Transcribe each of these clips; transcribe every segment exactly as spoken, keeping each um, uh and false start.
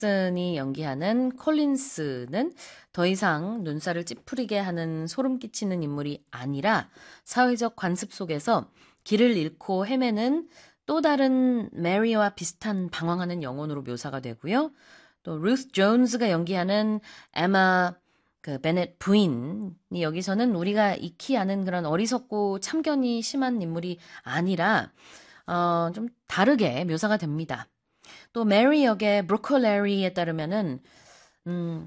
이 연기하는 콜린스는 더 이상 눈살을 찌푸리게 하는 소름 끼치는 인물이 아니라 사회적 관습 속에서 길을 잃고 헤매는 또 다른 메리와 비슷한 방황하는 영혼으로 묘사가 되고요. 또 루스 존스가 연기하는 에마 그 베넷 부인이 여기서는 우리가 익히 아는 그런 어리석고 참견이 심한 인물이 아니라 어, 좀 다르게 묘사가 됩니다. 또 메리 역의 브로콜레리에 따르면은 음,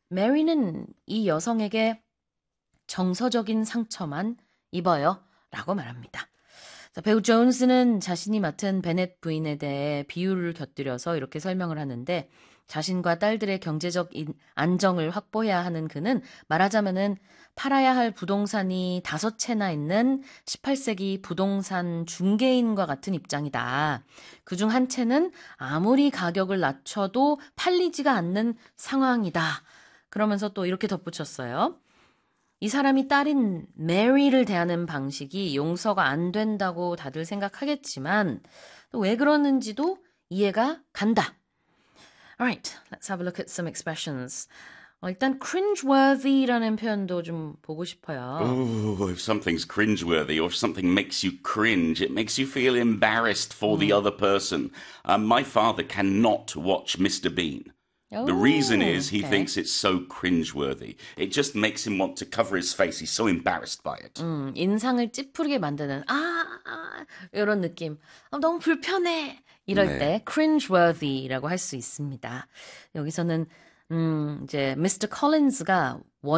메리는 이 여성에게 정서적인 상처만 입어요 라고 말합니다. 자, 배우 존스는 자신이 맡은 베넷 부인에 대해 비유를 곁들여서 이렇게 설명을 하는데 자신과 딸들의 경제적 안정을 확보해야 하는 그는 말하자면은 팔아야 할 부동산이 다섯 채나 있는 십팔 세기 부동산 중개인과 같은 입장이다. 그중 한 채는 아무리 가격을 낮춰도 팔리지가 않는 상황이다. 그러면서 또 이렇게 덧붙였어요. 이 사람이 딸인 메리를 대하는 방식이 용서가 안 된다고 다들 생각하겠지만 또 왜 그러는지도 이해가 간다. Alright, let's have a look at some expressions. 어, 일단 cringeworthy라는 표현도 좀 보고 싶어요. Oh, if something's cringeworthy or if something makes you cringe, it makes you feel embarrassed for the other person. Um, my father cannot watch Mister Bean. Oh, the reason is he okay. thinks it's so cringeworthy. It just makes him want to cover his face. He's so embarrassed by it. 음, 인상을 찌푸리게 만드는 아, 아 이런 느낌. 아, 너무 불편해. 이럴 네. 때 cringeworthy라고 할 수 있습니다. 여기서는 음, 이제 미스터 콜린스가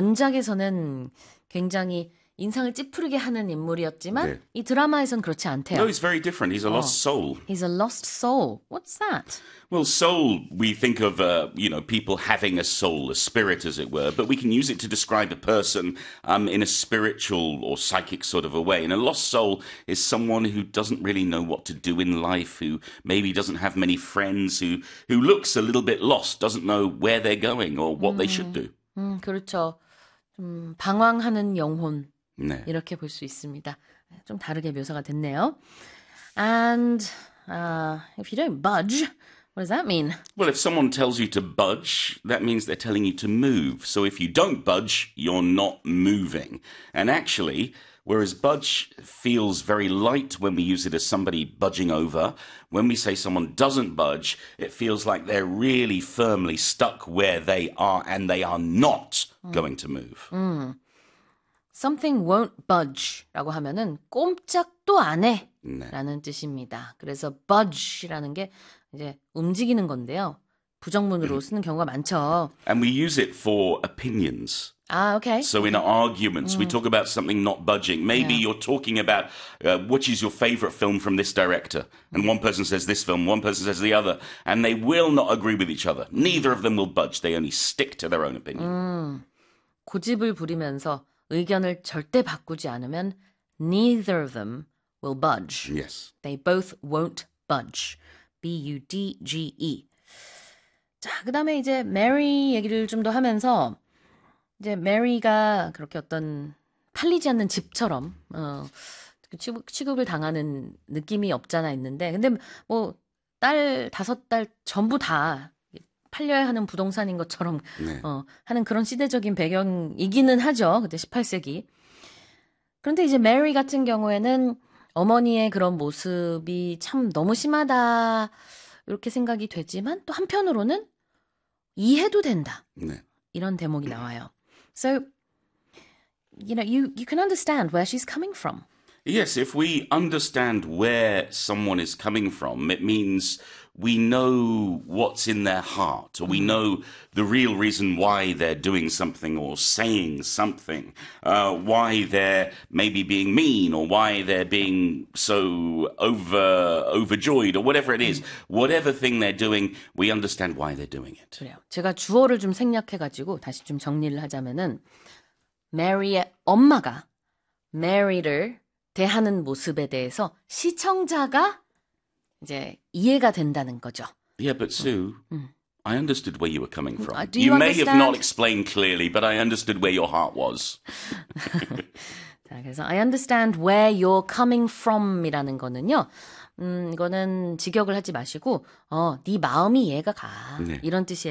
원작에서는 굉장히 인상을 찌푸리게 하는 인물이었지만 네. 이 드라마에선 그렇지 않대요. No, he's very different. He's a lost soul. He's a lost soul. What's that? Well, soul, we think of, uh, you know, people having a soul, a spirit, as it were, but we can use it to describe a person um, in a spiritual or psychic sort of a way. And a lost soul is someone who doesn't really know what to do in life, who maybe doesn't have many friends, who, who looks a little bit lost, doesn't know where they're going or what 음, they should do. 음, 그렇죠. 좀 방황하는 영혼. 네. 이렇게 볼 수 있습니다. 좀 다르게 묘사가 됐네요. And uh, if you don't budge, what does that mean? Well, if someone tells you to budge, that means they're telling you to move. So if you don't budge, you're not moving. And actually, whereas budge feels very light when we use it as somebody budging over, when we say someone doesn't budge, it feels like they're really firmly stuck where they are and they are not 음. going to move. 음. Something won't budge 라고 하면은 꼼짝도 안 해 네. 라는 뜻입니다. 그래서 budge라는 게 이제 움직이는 건데요. 부정문으로 쓰는 경우가 많죠. And we use it for opinions. Ah, okay. So in arguments, mm. we talk about something not budging. Maybe yeah. you're talking about uh, which is your favorite film from this director. And one person says this film, one person says the other. And they will not agree with each other. Neither of them will budge. They only stick to their own opinion. 음, 고집을 부리면서 의견을 절대 바꾸지 않으면 neither of them will budge. Yes. They both won't budge. B U D G E. 자, 그다음에 이제 메리 얘기를 좀 더 하면서 이제 메리가 그렇게 어떤 팔리지 않는 집처럼 어, 취급, 취급을 당하는 느낌이 없잖아 있는데 근데 뭐 딸 다섯 딸 전부 다 팔려야 하는 부동산인 것처럼 네. 어, 하는 그런 시대적인 배경이기는 하죠. 그때 십팔 세기. 그런데 이제 메리 같은 경우에는 어머니의 그런 모습이 참 너무 심하다 이렇게 생각이 되지만 또 한편으로는 이해도 된다. 네. 이런 대목이 나와요. So, you know, you, you can understand where she's coming from. Yes, if we understand where someone is coming from, it means we know what's in their heart, or we know the real reason why they're doing something or saying something, uh, why they're maybe being mean, or why they're being so over overjoyed, or whatever it is. 음. Whatever thing they're doing, we understand why they're doing it. 그래요. 제가 주어를 좀 생략해가지고 다시 좀 정리를 하자면은 메리의 엄마가 메리를 대하는 모습에 대해서 시청자가 이제 이해가 된다는 거죠. Yeah, but Sue, 음. I understood where you were coming from. Uh, do you you may understand? have not explained clearly, but I understood where your heart was. 자, 그래서 I understand where you're coming from이라는 거는요. 음, 이거는 직역을 하지 마시고 어, 네 마음이 이해가 가. 네. 이런 뜻이에요.